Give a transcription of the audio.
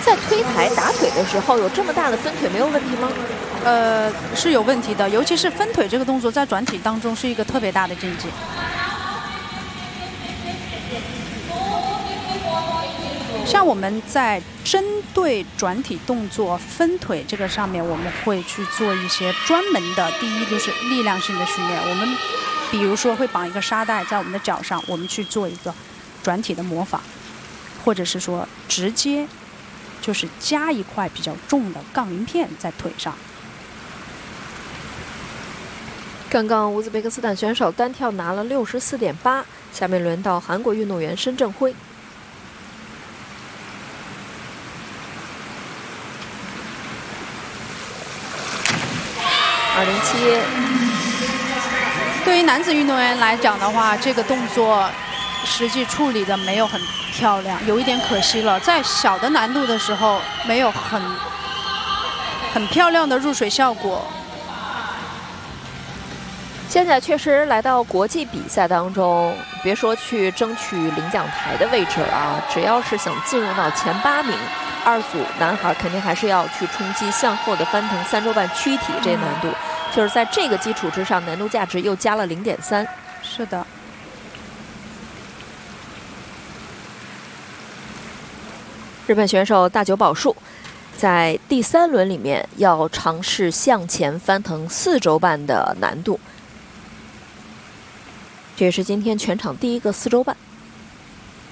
在推台打腿的时候有这么大的分腿没有问题吗？ 是有问题的，尤其是分腿这个动作在转体当中是一个特别大的禁忌。像我们在针对转体动作分腿这个上面，我们会去做一些专门的，第一就是力量性的训练。我们比如说会绑一个沙袋在我们的脚上，我们去做一个转体的模仿，或者是说直接就是加一块比较重的杠铃片在腿上。 刚刚乌兹别克斯坦选手单跳拿了64.8，下面轮到韩国运动员申正辉。207。 对于男子运动员来讲的话，这个动作实际处理的没有很漂亮，有一点可惜了。在小的难度的时候，没有很漂亮的入水效果。 现在确实来到国际比赛当中，别说去争取领奖台的位置了啊，只要是想进入到前8名，2组男孩肯定还是要去冲击向后的翻腾3周半躯体这难度，就是在这个基础之上，难度价值又加了0.3。 是的。 日本选手大久保树在第3轮里面要尝试向前翻腾4周半的难度。这也是今天全场第一个4周半。